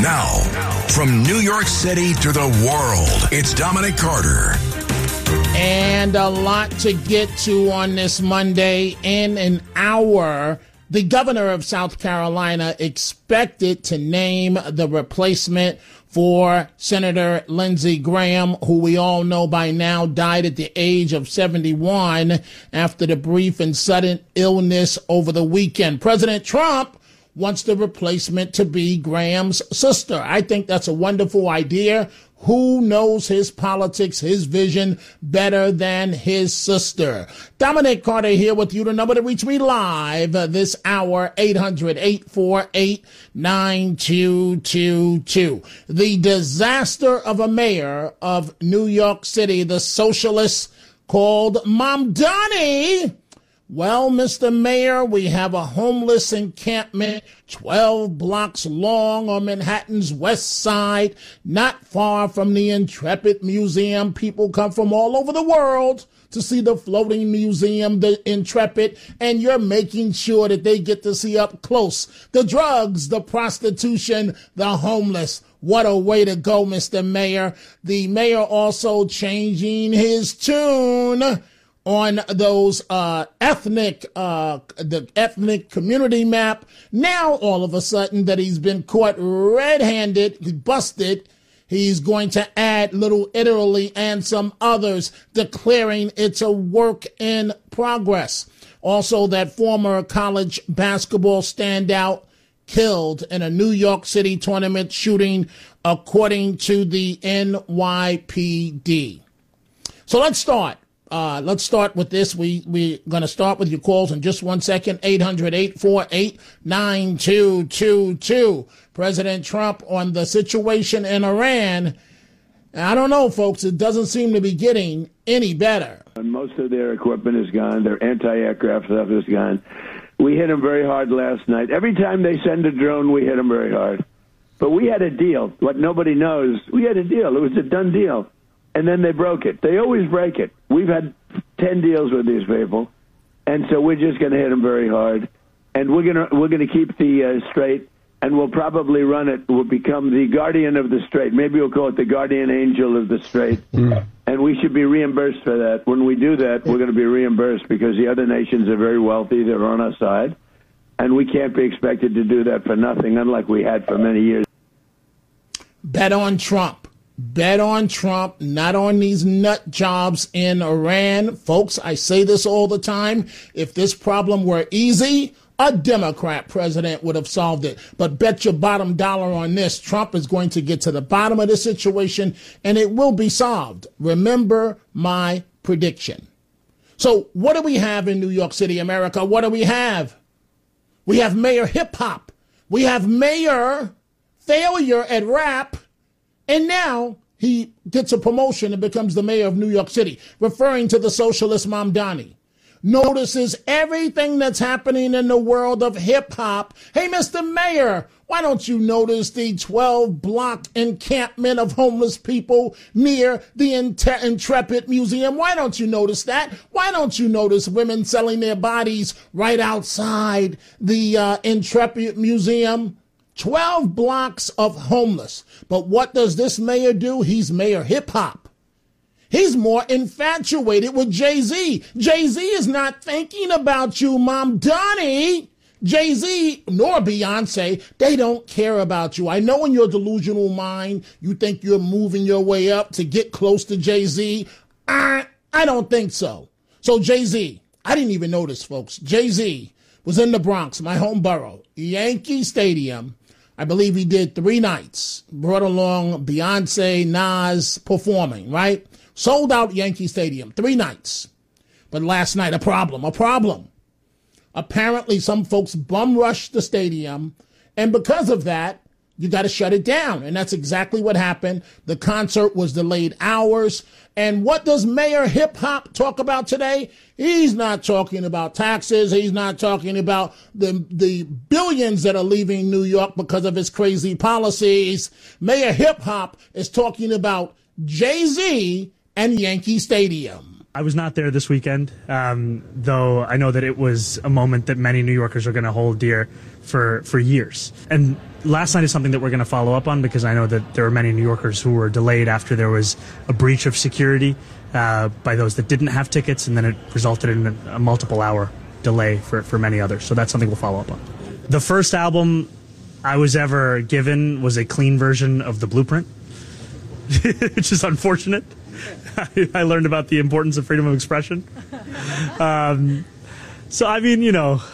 Now, from New York City to the world, it's Dominic Carter. And a lot to get to on this Monday. In an hour, the governor of South Carolina expected to name the replacement for Senator Lindsey Graham, who we all know by now died at the age of 71 after the brief and sudden illness over the weekend. President Trump wants the replacement to be Graham's sister. I think that's a wonderful idea. Who knows his politics, his vision better than his sister? Dominic Carter here with you. The number to reach me live this hour, 800-848-9222. The disaster of a mayor of New York City, the socialist called Mamdani. Well, Mr. Mayor, we have a homeless encampment 12 blocks long on Manhattan's West Side, not far from the Intrepid Museum. People come from all over the world to see the floating museum, the Intrepid, and you're making sure that they get to see up close the drugs, the prostitution, the homeless. What a way to go, Mr. Mayor. The mayor also changing his tune on those the ethnic community map. Now, all of a sudden that he's been caught red-handed, busted, he's going to add Little Italy and some others, declaring it's a work in progress. Also, that former college basketball standout killed in a New York City tournament shooting, according to the NYPD. So let's start. Let's start with this. We're going to start with your calls in just 1 second. 800-848-9222. President Trump on the situation in Iran. I don't know, folks. It doesn't seem to be getting any better. Most of their equipment is gone. Their anti-aircraft stuff is gone. We hit them very hard last night. Every time they send a drone, we hit them very hard. But we had a deal. What nobody knows, we had a deal. It was a done deal. And then they broke it. They always break it. We've had 10 deals with these people, and so we're just going to hit them very hard. And we're going to keep the Strait, and we'll probably run it. We'll become the guardian of the Strait. Maybe we'll call it the guardian angel of the Strait. And we should be reimbursed for that. When we do that, we're going to be reimbursed because the other nations are very wealthy. They're on our side, and we can't be expected to do that for nothing, unlike we had for many years. Bet on Trump. Bet on Trump, not on these nut jobs in Iran. Folks, I say this all the time. If this problem were easy, a Democrat president would have solved it. But bet your bottom dollar on this. Trump is going to get to the bottom of the situation, and it will be solved. Remember my prediction. So what do we have in New York City, America? What do we have? We have Mayor Hip Hop. We have Mayor Failure at Rap. And now he gets a promotion and becomes the mayor of New York City, referring to the socialist Mamdani. Notices everything that's happening in the world of hip hop. Hey, Mr. Mayor, why don't you notice the 12-block encampment of homeless people near the Intrepid Museum? Why don't you notice that? Why don't you notice women selling their bodies right outside the Intrepid Museum? 12 blocks of homeless. But what does this mayor do? He's Mayor Hip Hop. He's more infatuated with Jay-Z. Jay-Z is not thinking about you, Mamdani. Jay-Z nor Beyonce, they don't care about you. I know in your delusional mind, you think you're moving your way up to get close to Jay-Z. I don't think so. So Jay-Z, I didn't even notice, folks. Jay-Z was in the Bronx, my home borough, Yankee Stadium. I believe he did 3 nights, brought along Beyonce, Nas performing, right? Sold out Yankee Stadium, 3 nights. But last night, a problem. Apparently, some folks bum rushed the stadium, and because of that, you got to shut it down. And that's exactly what happened. The concert was delayed hours. And what does Mayor Hip Hop talk about today? He's not talking about taxes. He's not talking about the billions that are leaving New York because of his crazy policies. Mayor Hip Hop is talking about Jay-Z and Yankee Stadium. I was not there this weekend, though I know that it was a moment that many New Yorkers are going to hold dear for years. And last night is something that we're going to follow up on, because I know that there were many New Yorkers who were delayed after there was a breach of security by those that didn't have tickets, and then it resulted in a multiple-hour delay for many others. So that's something we'll follow up on. The first album I was ever given was a clean version of The Blueprint, which is unfortunate. I learned about the importance of freedom of expression. So, I mean,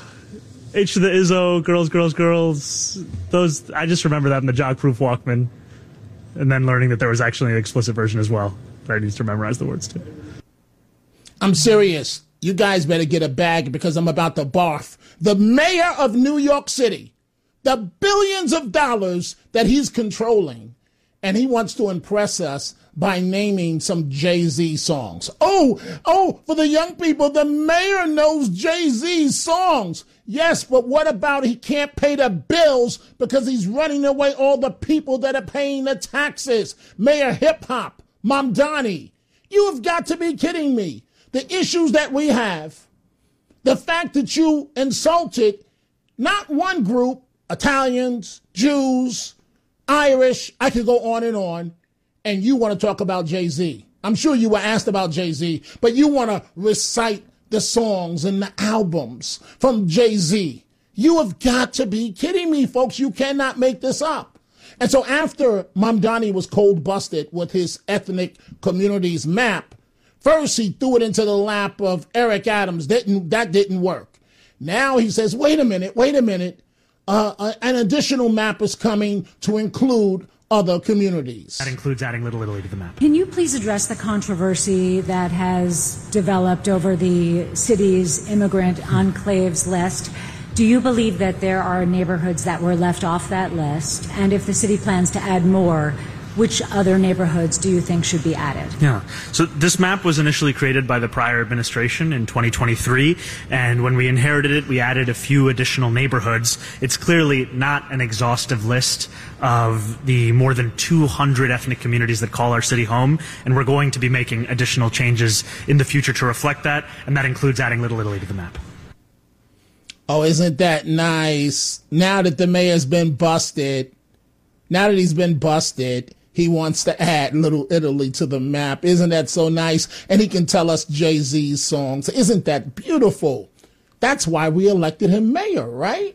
H to the Izzo, Girls, Girls, Girls, those, I just remember that in the Jog-Proof Walkman, and then learning that there was actually an explicit version as well, that I need to memorize the words to. I'm serious. You guys better get a bag, because I'm about to barf. The mayor of New York City, the billions of dollars that he's controlling, and he wants to impress us by naming some Jay-Z songs. Oh, for the young people, the mayor knows Jay-Z's songs. Yes, but what about he can't pay the bills because he's running away all the people that are paying the taxes? Mayor Hip Hop, Mamdani, you have got to be kidding me. The issues that we have, the fact that you insulted not one group, Italians, Jews, Irish, I could go on, and you want to talk about Jay-Z. I'm sure you were asked about Jay-Z, but you want to recite the songs and the albums from Jay-Z. You have got to be kidding me, folks. You cannot make this up. And so after Mamdani was cold busted with his ethnic communities map, first he threw it into the lap of Eric Adams. That didn't work. Now he says, wait a minute. An additional map is coming to include other communities. That includes adding Little Italy to the map. Can you please address the controversy that has developed over the city's immigrant enclaves list? Do you believe that there are neighborhoods that were left off that list? And if the city plans to add more, which other neighborhoods do you think should be added? Yeah. So this map was initially created by the prior administration in 2023, and when we inherited it, we added a few additional neighborhoods. It's clearly not an exhaustive list of the more than 200 ethnic communities that call our city home, and we're going to be making additional changes in the future to reflect that, and that includes adding Little Italy to the map. Oh, isn't that nice? Now that the mayor's been busted, he wants to add Little Italy to the map. Isn't that so nice? And he can tell us Jay-Z's songs. Isn't that beautiful? That's why we elected him mayor, right?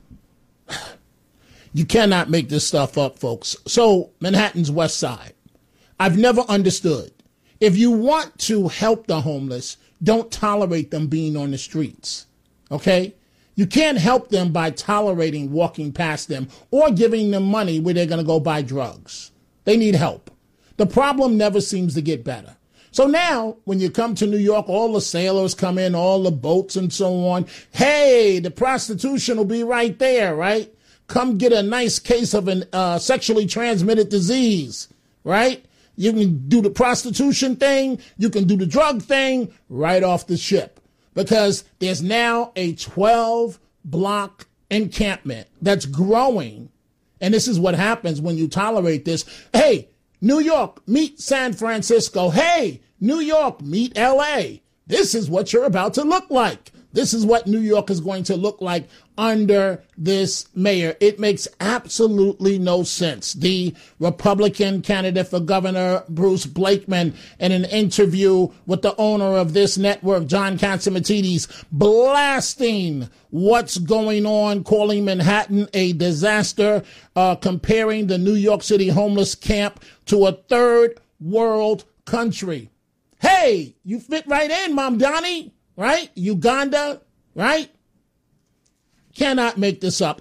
You cannot make this stuff up, folks. So, Manhattan's West Side. I've never understood. If you want to help the homeless, don't tolerate them being on the streets, okay? You can't help them by tolerating walking past them or giving them money where they're going to go buy drugs. They need help. The problem never seems to get better. So now, when you come to New York, all the sailors come in, all the boats and so on. Hey, the prostitution will be right there, right? Come get a nice case of a sexually transmitted disease, right? You can do the prostitution thing. You can do the drug thing right off the ship, because there's now a 12-block encampment that's growing. And this is what happens when you tolerate this. Hey, New York, meet San Francisco. Hey, New York, meet LA. This is what you're about to look like. This is what New York is going to look like under this mayor. It makes absolutely no sense. The Republican candidate for governor, Bruce Blakeman, in an interview with the owner of this network, John Catsimatidis, blasting what's going on, calling Manhattan a disaster, comparing the New York City homeless camp to a third world country. Hey, you fit right in, Mamdani. Right? Uganda, right? Cannot make this up.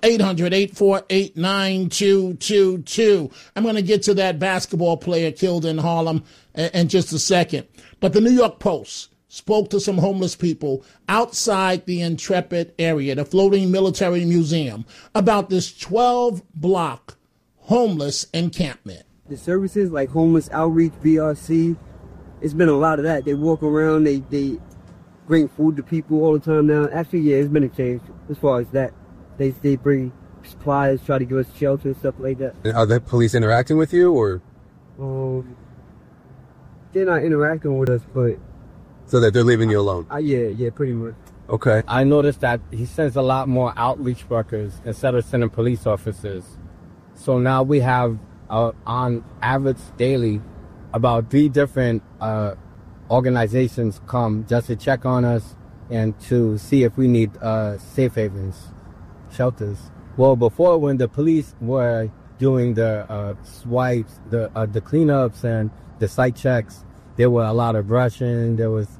800-848-9222. I'm going to get to that basketball player killed in Harlem in just a second. But the New York Post spoke to some homeless people outside the Intrepid area, the floating military museum, about this 12-block homeless encampment. The services like homeless outreach, BRC, it's been a lot of that. They walk around, they bring food to people all the time now. Actually, yeah, it's been a change as far as that. They bring supplies, try to give us shelter and stuff like that. And are the police interacting with you, or? They're not interacting with us, but So that they're leaving you alone? Yeah, pretty much. Okay. I noticed that he sends a lot more outreach workers instead of sending police officers. So now we have, on average daily, about 3 different organizations come just to check on us and to see if we need safe havens, shelters. Well, before, when the police were doing the swipes, the cleanups and the site checks, there were a lot of brushing. There was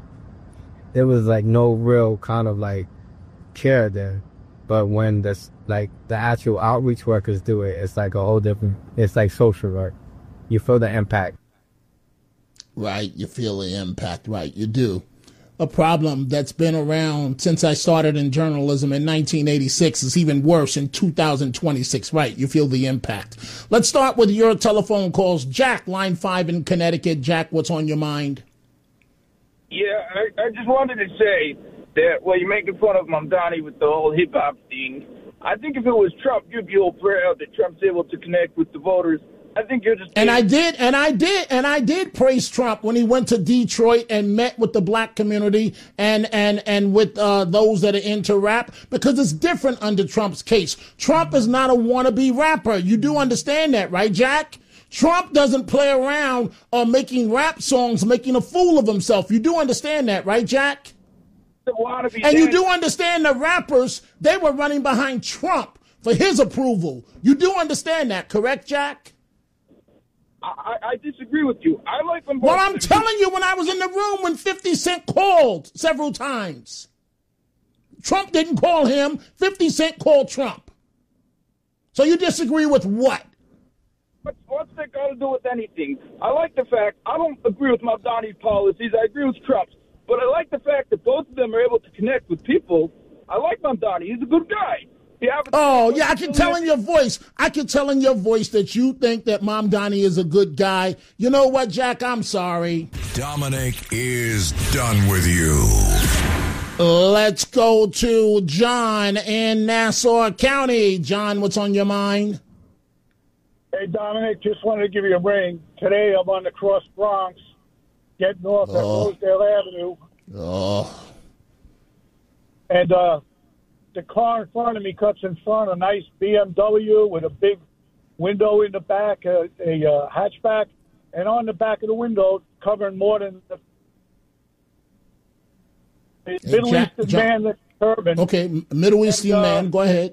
no real kind of like care there. But when the actual outreach workers do it, it's like a whole different, it's like social work. You feel the impact. Right, you feel the impact, right, you do. A problem that's been around since I started in journalism in 1986 is even worse in 2026, right, you feel the impact. Let's start with your telephone calls. Jack, line 5 in Connecticut. Jack, what's on your mind? Yeah, I just wanted to say that, well, you're making fun of Mamdani with the whole hip-hop thing. I think if it was Trump, you'd be all proud that Trump's able to connect with the voters. I think you're just... And I did praise Trump when he went to Detroit and met with the black community and with those that are into rap, because it's different under Trump's case. Trump is not a wannabe rapper. You do understand that, right, Jack? Trump doesn't play around making rap songs, making a fool of himself. You do understand that, right, Jack? And you do understand the rappers, they were running behind Trump for his approval. You do understand that, correct, Jack? I disagree with you. I like them both. Well, I'm telling you, when I was in the room when 50 Cent called several times, Trump didn't call him. 50 Cent called Trump. So you disagree with what? What's that got to do with anything? I like the fact, I don't agree with Mamdani's policies. I agree with Trump's. But I like the fact that both of them are able to connect with people. I like Mamdani. He's a good guy. Oh, yeah, I can tell in your voice. I can tell in your voice that you think that Mamdani is a good guy. You know what, Jack? I'm sorry. Dominic is done with you. Let's go to John in Nassau County. John, what's on your mind? Hey, Dominic, just wanted to give you a ring. Today I'm on the Cross Bronx, getting off at Rosedale Avenue. And the car in front of me cuts in front, a nice BMW with a big window in the back, a hatchback, and on the back of the window, covering more than the Middle Eastern man that's turban. Okay, Middle Eastern man, go ahead.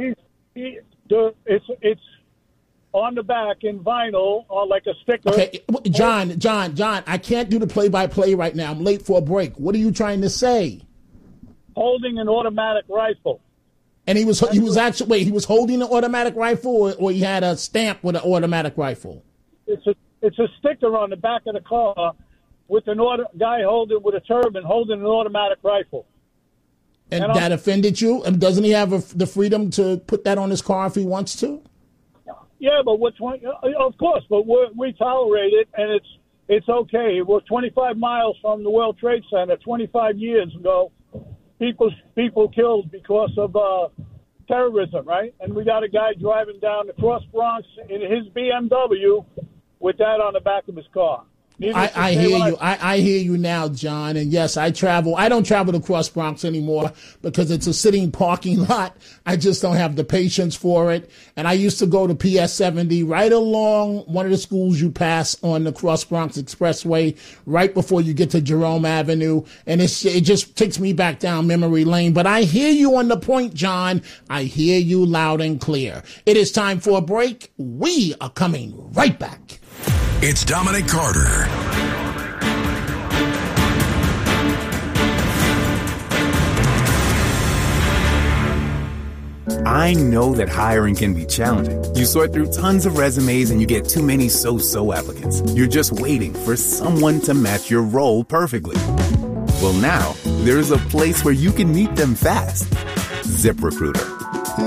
It's on the back in vinyl, or like a sticker. Okay, John, I can't do the play-by-play right now. I'm late for a break. What are you trying to say? Holding an automatic rifle. And he was holding an automatic rifle, or he had a stamp with an automatic rifle? It's a sticker on the back of the car with guy holding with a turban holding an automatic rifle. And that offended you? And doesn't he have the freedom to put that on his car if he wants to? Yeah, but of course, but we tolerate it, and it's okay. We're 25 miles from the World Trade Center 25 years ago. People killed because of terrorism, right? And we got a guy driving down the Cross Bronx in his BMW with that on the back of his car. I hear you. I hear you now, John. And yes, I travel. I don't travel to Cross Bronx anymore because it's a sitting parking lot. I just don't have the patience for it. And I used to go to PS 70 right along one of the schools you pass on the Cross Bronx Expressway right before you get to Jerome Avenue. And it just takes me back down memory lane. But I hear you on the point, John. I hear you loud and clear. It is time for a break. We are coming right back. It's Dominic Carter. I know that hiring can be challenging. You sort through tons of resumes and you get too many so-so applicants. You're just waiting for someone to match your role perfectly. Well, now, there's a place where you can meet them fast. ZipRecruiter.